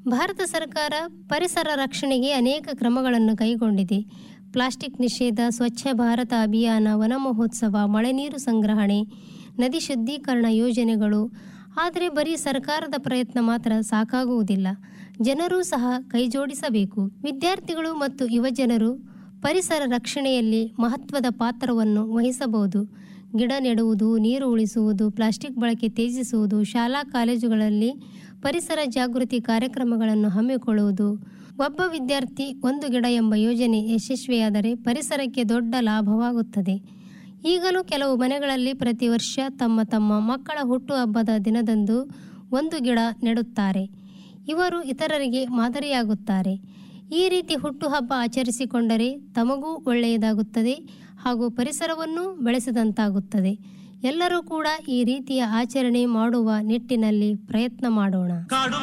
ಭಾರತ ಸರ್ಕಾರ ಪರಿಸರ ರಕ್ಷಣೆಗೆ ಅನೇಕ ಕ್ರಮಗಳನ್ನು ಕೈಗೊಂಡಿದೆ. ಪ್ಲಾಸ್ಟಿಕ್ ನಿಷೇಧ, ಸ್ವಚ್ಛ ಭಾರತ ಅಭಿಯಾನ, ವನ ಮಹೋತ್ಸವ, ಮಳೆ ನೀರು ಸಂಗ್ರಹಣೆ, ನದಿ ಶುದ್ಧೀಕರಣ ಯೋಜನೆಗಳು. ಆದರೆ ಬರೀ ಸರ್ಕಾರದ ಪ್ರಯತ್ನ ಮಾತ್ರ ಸಾಕಾಗುವುದಿಲ್ಲ. ಜನರೂ ಸಹ ಕೈಜೋಡಿಸಬೇಕು. ವಿದ್ಯಾರ್ಥಿಗಳು ಮತ್ತು ಯುವಜನರು ಪರಿಸರ ರಕ್ಷಣೆಯಲ್ಲಿ ಮಹತ್ವದ ಪಾತ್ರವನ್ನು ವಹಿಸಬಹುದು. ಗಿಡ ನೆಡುವುದು, ನೀರು ಉಳಿಸುವುದು, ಪ್ಲಾಸ್ಟಿಕ್ ಬಳಕೆ ತ್ಯಜಿಸುವುದು, ಶಾಲಾ ಕಾಲೇಜುಗಳಲ್ಲಿ ಪರಿಸರ ಜಾಗೃತಿ ಕಾರ್ಯಕ್ರಮಗಳನ್ನು ಹಮ್ಮಿಕೊಳ್ಳುವುದು. ಒಬ್ಬ ವಿದ್ಯಾರ್ಥಿ ಒಂದು ಗಿಡ ಎಂಬ ಯೋಜನೆ ಯಶಸ್ವಿಯಾದರೆ ಪರಿಸರಕ್ಕೆ ದೊಡ್ಡ ಲಾಭವಾಗುತ್ತದೆ. ಈಗಲೂ ಕೆಲವು ಮನೆಗಳಲ್ಲಿ ಪ್ರತಿ ವರ್ಷ ತಮ್ಮ ಮಕ್ಕಳ ಹುಟ್ಟುಹಬ್ಬದ ದಿನದಂದು ಒಂದು ಗಿಡ ನೆಡುತ್ತಾರೆ. ಇವರು ಇತರರಿಗೆ ಮಾದರಿಯಾಗುತ್ತಾರೆ. ಈ ರೀತಿ ಹುಟ್ಟುಹಬ್ಬ ಆಚರಿಸಿಕೊಂಡರೆ ತಮಗೂ ಒಳ್ಳೆಯದಾಗುತ್ತದೆ ಹಾಗೂ ಪರಿಸರವನ್ನು ಬೆಳೆಸಿದಂತಾಗುತ್ತದೆ. ಎಲ್ಲರೂ ಕೂಡ ಈ ರೀತಿಯ ಆಚರಣೆ ಮಾಡುವ ನಿಟ್ಟಿನಲ್ಲಿ ಪ್ರಯತ್ನ ಮಾಡೋಣ.